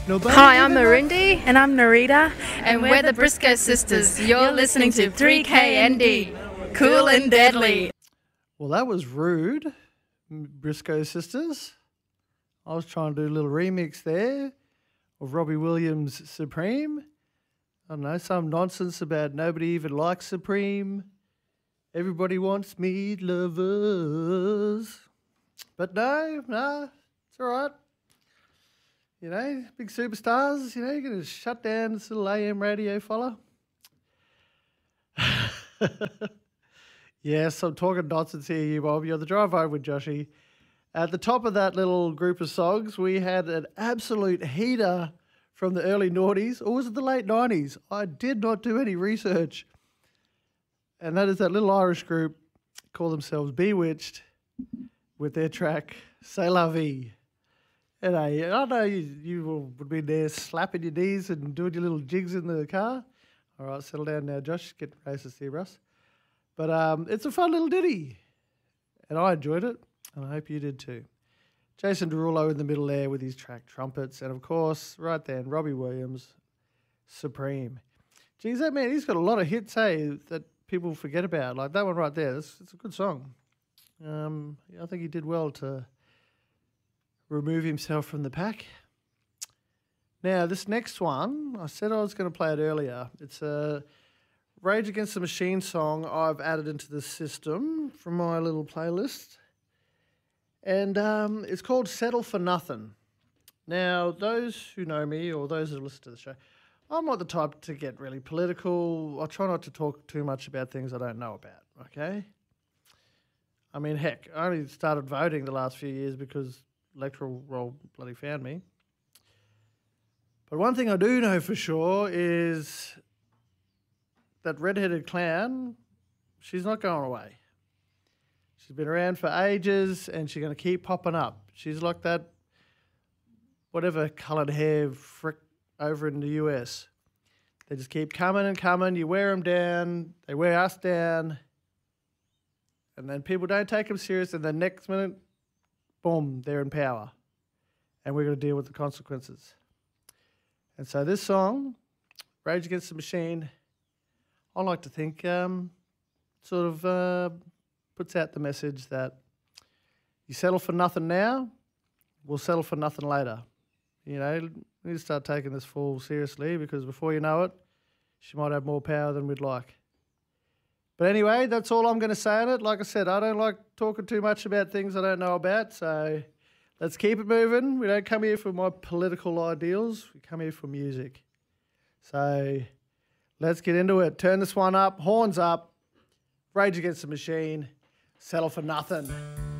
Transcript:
Hi, I'm Marindi. And I'm Narita. And we're the Briscoe Sisters. You're listening to 3KND. Cool and deadly. Well, that was rude, Briscoe Sisters. I was trying to do a little remix there of Robbie Williams' Supreme. I don't know, some nonsense about nobody even likes Supreme. Everybody wants meat lovers. But no, it's all right. You know, big superstars, you're going to shut down this little AM radio fella. Yes, I'm talking nonsense here, you Bob. You're the drive home with Joshy. At the top of that little group of songs, we had an absolute heater from the early noughties, or was it the late 90s? I did not do any research. And that is that little Irish group, call themselves Bewitched, with their track, C'est La Vie. And I know you would be there slapping your knees and doing your little jigs in the car. All right, settle down now, Josh. Get racist here, Russ. But it's a fun little ditty. And I enjoyed it, and I hope you did too. Jason Derulo in the middle there with his track Trumpets. And, of course, right then, Robbie Williams, Supreme. Geez, that man, he's got a lot of hits, hey, that people forget about. Like that one right there, it's a good song. I think he did well to remove himself from the pack. Now, this next one, I said I was going to play it earlier. It's a Rage Against the Machine song I've added into the system from my little playlist. And it's called Settle for Nothing. Now, those who know me or those who listen to the show, I'm not the type to get really political. I try not to talk too much about things I don't know about, okay? I mean, heck, I only started voting the last few years because electoral roll bloody found me. But one thing I do know for sure is that redheaded clown, she's not going away. She's been around for ages and she's going to keep popping up. She's like that whatever coloured hair frick over in the US. They just keep coming and coming. You wear them down. They wear us down. And then people don't take them serious. And then next minute, boom, they're in power. And we're going to deal with the consequences. And so this song, Rage Against the Machine, I like to think sort of puts out the message that you settle for nothing now, we'll settle for nothing later. You know, we need to start taking this fool seriously because before you know it, she might have more power than we'd like. But anyway, that's all I'm going to say on it. Like I said, I don't like talking too much about things I don't know about, so let's keep it moving. We don't come here for my political ideals. We come here for music. So let's get into it. Turn this one up, horns up, Rage Against the Machine, Settle for Nothing.